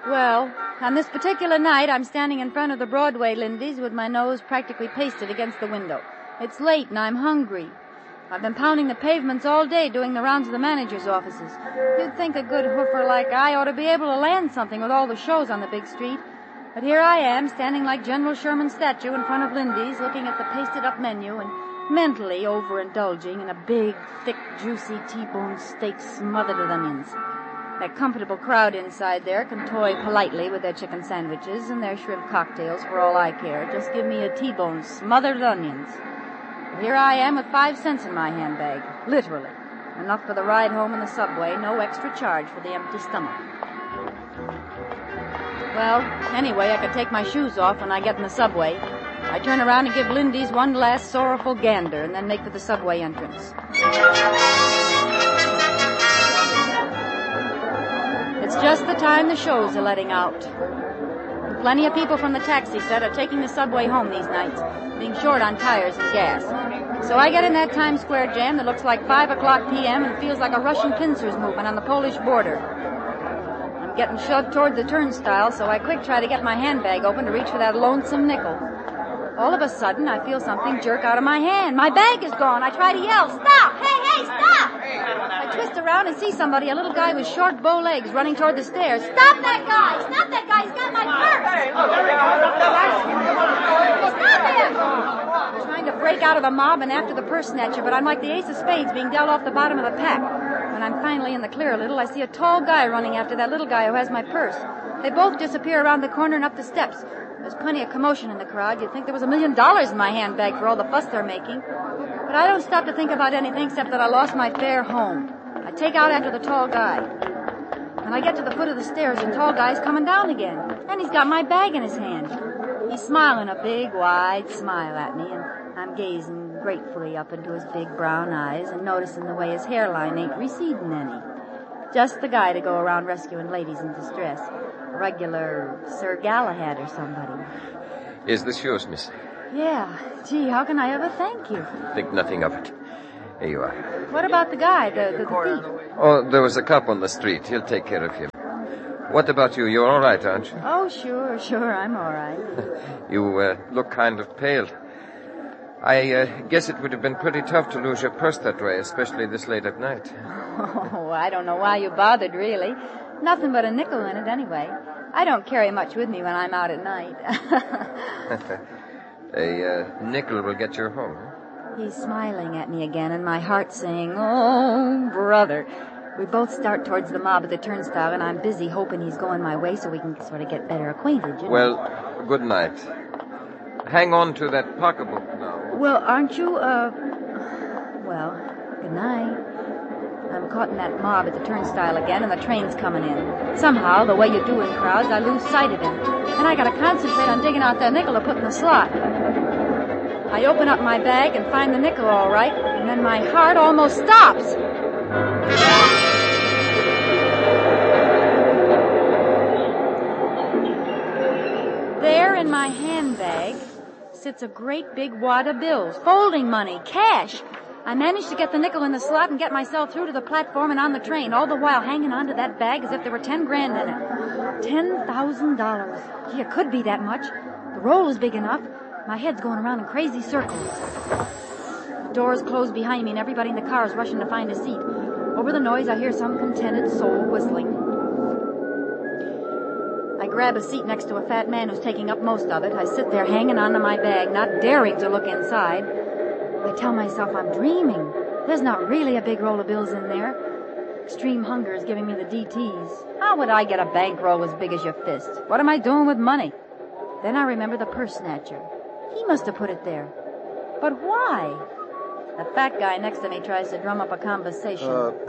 Well, on this particular night, I'm standing in front of the Broadway Lindy's with my nose practically pasted against the window. It's late and I'm hungry. I've been pounding the pavements all day doing the rounds of the manager's offices. You'd think a good hoofer like I ought to be able to land something with all the shows on the big street. But here I am, standing like General Sherman's statue in front of Lindy's, looking at the pasted-up menu and mentally overindulging in a big, thick, juicy T-bone steak smothered with onions. That comfortable crowd inside there can toy politely with their chicken sandwiches and their shrimp cocktails for all I care. Just give me a T-bone smothered with onions. But here I am with 5 cents in my handbag. Literally. Enough for the ride home in the subway, no extra charge for the empty stomach. Well, anyway, I could take my shoes off when I get in the subway. I turn around and give Lindy's one last sorrowful gander and then make for the subway entrance. It's just the time the shows are letting out. Plenty of people from the taxi set are taking the subway home these nights, being short on tires and gas. So I get in that Times Square jam that looks like 5 o'clock p.m. and feels like a Russian pincers movement on the Polish border. I'm getting shoved toward the turnstile, so I quick try to get my handbag open to reach for that lonesome nickel. All of a sudden, I feel something jerk out of my hand. My bag is gone. I try to yell, "Stop! Hey, stop!" I twist around and see somebody, a little guy with short bow legs, running toward the stairs. "Stop that guy! Stop that guy! He's got my purse!" Hey, look, there he goes. Stop him! I'm trying to break out of the mob and after the purse snatcher, but I'm like the ace of spades being dealt off the bottom of the pack. When I'm finally in the clear a little, I see a tall guy running after that little guy who has my purse. They both disappear around the corner and up the steps. There's plenty of commotion in the crowd. You'd think there was $1 million in my handbag for all the fuss they're making. But I don't stop to think about anything except that I lost my fare home. I take out after the tall guy. When I get to the foot of the stairs, the tall guy's coming down again. And he's got my bag in his hand. He's smiling a big, wide smile at me, and I'm gazing gratefully up into his big brown eyes and noticing the way his hairline ain't receding any. Just the guy to go around rescuing ladies in distress. Regular Sir Galahad or somebody. Is this yours, miss? Yeah. Gee, how can I ever thank you? Think nothing of it. Here you are. What about the guy, the thief? Oh, there was a cop on the street. He'll take care of you. What about you? You're all right, aren't you? Oh, sure, I'm all right. You look kind of pale. I guess it would have been pretty tough to lose your purse that way, especially this late at night. Oh, I don't know why you bothered, really. Nothing but a nickel in it, anyway. I don't carry much with me when I'm out at night. A nickel will get you home. He's smiling at me again, and my heart's saying, "Oh, brother." We both start towards the mob at the turnstile, and I'm busy hoping he's going my way so we can sort of get better acquainted, you know. Well, good night. Hang on to that pocketbook now. Well, aren't you, well, good night. I'm caught in that mob at the turnstile again, and the train's coming in. Somehow, the way you do in crowds, I lose sight of him. And I gotta concentrate on digging out that nickel to put in the slot. I open up my bag and find the nickel all right, and then my heart almost stops. There in my handbag sits a great big wad of bills, folding money, cash. I managed to get the nickel in the slot and get myself through to the platform and on the train, all the while hanging onto that bag as if there were 10 grand in it. $10,000. Gee, it could be that much. The roll is big enough. My head's going around in crazy circles. The doors close behind me and everybody in the car is rushing to find a seat. Over the noise, I hear some contented soul whistling. I grab a seat next to a fat man who's taking up most of it. I sit there hanging onto my bag, not daring to look inside. I tell myself I'm dreaming. There's not really a big roll of bills in there. Extreme hunger is giving me the DTs. How would I get a bankroll as big as your fist? What am I doing with money? Then I remember the purse snatcher. He must have put it there. But why? The fat guy next to me tries to drum up a conversation.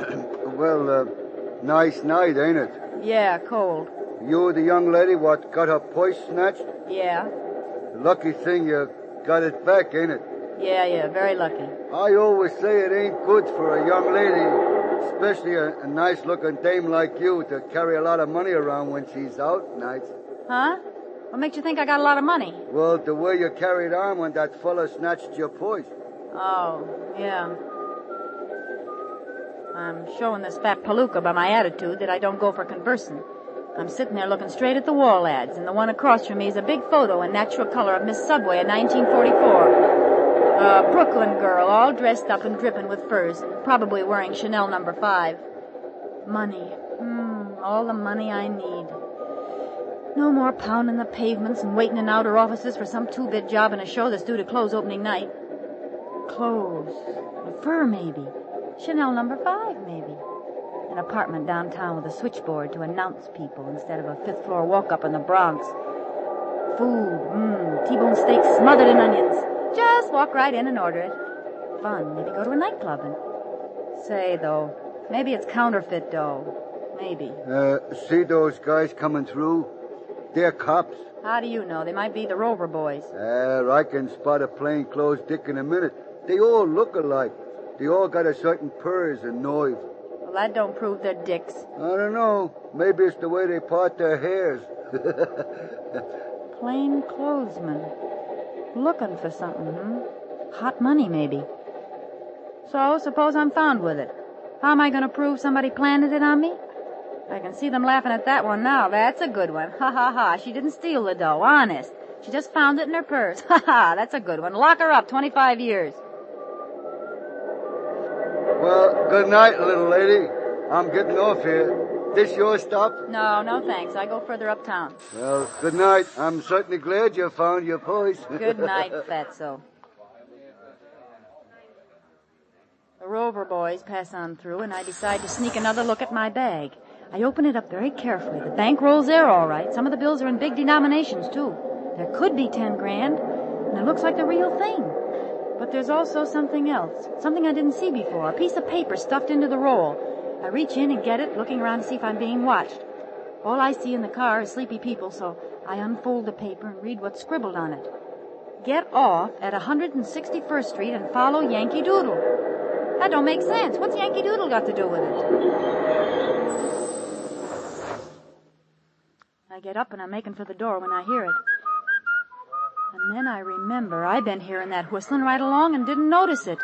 Nice night, ain't it? Yeah, cold. You the young lady what got her purse snatched? Yeah. Lucky thing you got it back, ain't it? Yeah, very lucky. I always say it ain't good for a young lady, especially a nice-looking dame like you, to carry a lot of money around when she's out nights. Huh? What makes you think I got a lot of money? Well, the way you carried on when that fella snatched your purse. Oh, yeah. I'm showing this fat palooka by my attitude that I don't go for conversing. I'm sitting there looking straight at the wall ads, and the one across from me is a big photo in natural color of Miss Subway in 1944. A Brooklyn girl, all dressed up and dripping with furs, probably wearing Chanel No. 5. Money. All the money I need. No more pounding the pavements and waiting in outer offices for some two-bit job in a show that's due to close opening night. Clothes. A fur, maybe. Chanel No. 5, maybe. An apartment downtown with a switchboard to announce people instead of a fifth-floor walk-up in the Bronx. Food. T-bone steak smothered in onions. Just walk right in and order it. Fun. Maybe go to a nightclub and... Say, though, maybe it's counterfeit dough. Maybe. See those guys coming through? They're cops. How do you know? They might be the Rover boys. I can spot a plainclothes dick in a minute. They all look alike. They all got a certain purrs and noise. Well, that don't prove they're dicks. I don't know. Maybe it's the way they part their hairs. Plain clothesmen. Looking for something, Hot money, maybe. So, suppose I'm found with it. How am I going to prove somebody planted it on me? I can see them laughing at that one now. That's a good one. Ha, ha, ha. She didn't steal the dough, honest. She just found it in her purse. Ha, ha. That's a good one. Lock her up, 25 years. Well, good night, little lady. I'm getting off here. This your stop? No, thanks. I go further uptown. Well, good night. I'm certainly glad you found your voice. Good night, Fatso. The Rover boys pass on through, and I decide to sneak another look at my bag. I open it up very carefully. The bankroll's there, all right. Some of the bills are in big denominations, too. There could be 10 grand, and it looks like the real thing. But there's also something else, something I didn't see before, a piece of paper stuffed into the roll. I reach in and get it, looking around to see if I'm being watched. All I see in the car is sleepy people, so I unfold the paper and read what's scribbled on it. Get off at 161st Street and follow Yankee Doodle. That don't make sense. What's Yankee Doodle got to do with it? I get up and I'm making for the door when I hear it. And then I remember I've been hearing that whistling right along and didn't notice it.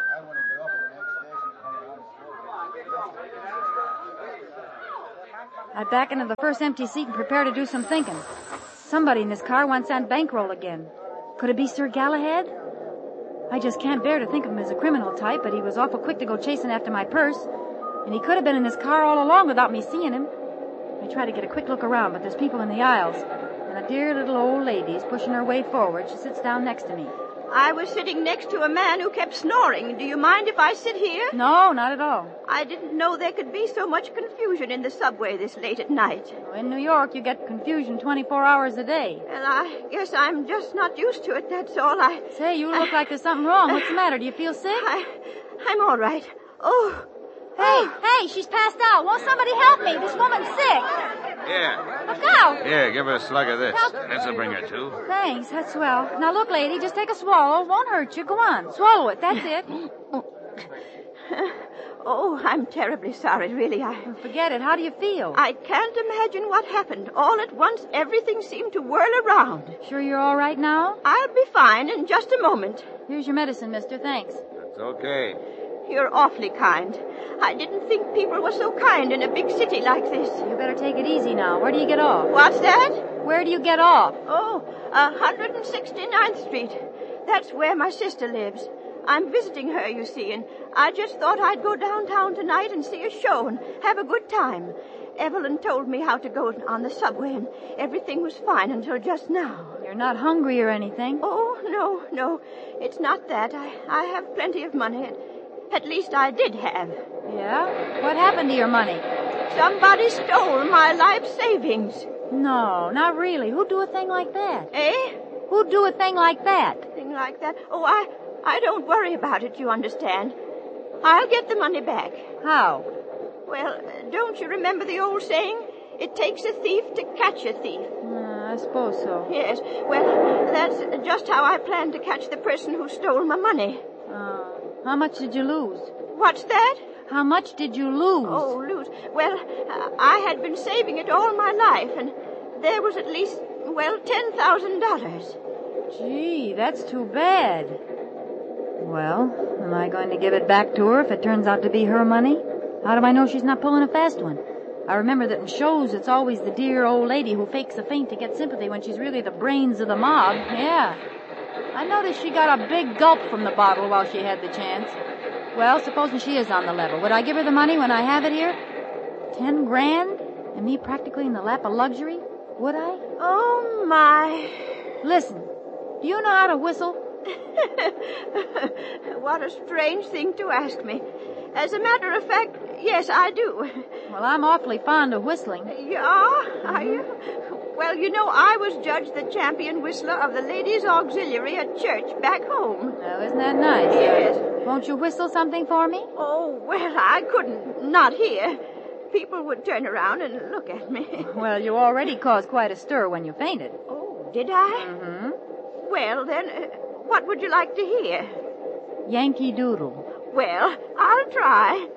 I back into the first empty seat and prepare to do some thinking. Somebody in this car wants that bankroll again. Could it be Sir Galahad? I just can't bear to think of him as a criminal type, but he was awful quick to go chasing after my purse. And he could have been in this car all along without me seeing him. I try to get a quick look around, but there's people in the aisles. And a dear little old lady is pushing her way forward. She sits down next to me. I was sitting next to a man who kept snoring. Do you mind if I sit here? No, not at all. I didn't know there could be so much confusion in the subway this late at night. In New York, you get confusion 24 hours a day. Well, I guess I'm just not used to it, that's all. Say, you look like there's something wrong. What's the matter? Do you feel sick? I'm all right. Oh. Hey, she's passed out. Won't somebody help me? This woman's sick. Yeah. Look out. Here, give her a slug of this. This'll bring her to. Thanks, that's swell. Now look, lady, just take a swallow. It won't hurt you. Go on, swallow it. That's it. Oh, I'm terribly sorry, really. Forget it. How do you feel? I can't imagine what happened. All at once, everything seemed to whirl around. Sure you're all right now? I'll be fine in just a moment. Here's your medicine, mister. Thanks. That's okay. You're awfully kind. I didn't think people were so kind in a big city like this. You better take it easy now. Where do you get off? What's that? Where do you get off? Oh, 169th Street. That's where my sister lives. I'm visiting her, you see, and I just thought I'd go downtown tonight and see a show and have a good time. Evelyn told me how to go on the subway, and everything was fine until just now. You're not hungry or anything? Oh, no. It's not that. I have plenty of money. At least I did have. Yeah? What happened to your money? Somebody stole my life savings. No, not really. Who'd do a thing like that? Eh? Who'd do a thing like that? Thing like that? Oh, I don't worry about it, you understand. I'll get the money back. How? Well, don't you remember the old saying? It takes a thief to catch a thief. I suppose so. Yes. Well, that's just how I plan to catch the person who stole my money. How much did you lose? What's that? How much did you lose? Oh, lose. Well, I had been saving it all my life, and there was at least, $10,000. Gee, that's too bad. Well, am I going to give it back to her if it turns out to be her money? How do I know she's not pulling a fast one? I remember that in shows it's always the dear old lady who fakes a faint to get sympathy when she's really the brains of the mob. Yeah. I noticed she got a big gulp from the bottle while she had the chance. Well, supposing she is on the level, would I give her the money when I have it here? 10 grand? And me practically in the lap of luxury? Would I? Oh, my. Listen, do you know how to whistle? What a strange thing to ask me. As a matter of fact, yes, I do. Well, I'm awfully fond of whistling. You are? Are you? Well, you know, I was judged the champion whistler of the Ladies' Auxiliary at church back home. Oh, isn't that nice? Yes. Won't you whistle something for me? Oh, well, I couldn't. Not here. People would turn around and look at me. Well, you already caused quite a stir when you fainted. Oh, did I? Mm-hmm. Well, then, what would you like to hear? Yankee Doodle. Well, I'll try.